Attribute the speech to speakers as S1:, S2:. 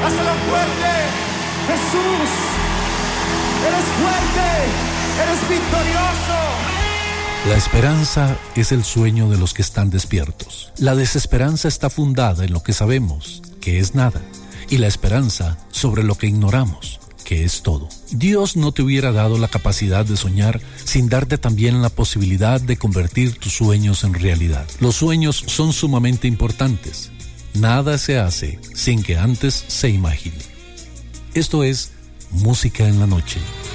S1: Hazlo fuerte. Jesús, eres fuerte, eres victorioso.
S2: La esperanza es el sueño de los que están despiertos. La desesperanza está fundada en lo que sabemos, que es nada, y la esperanza sobre lo que ignoramos, que es todo. Dios no te hubiera dado la capacidad de soñar sin darte también la posibilidad de convertir tus sueños en realidad. Los sueños son sumamente importantes. Nada se hace sin que antes se imagine. Esto es Música en la Noche.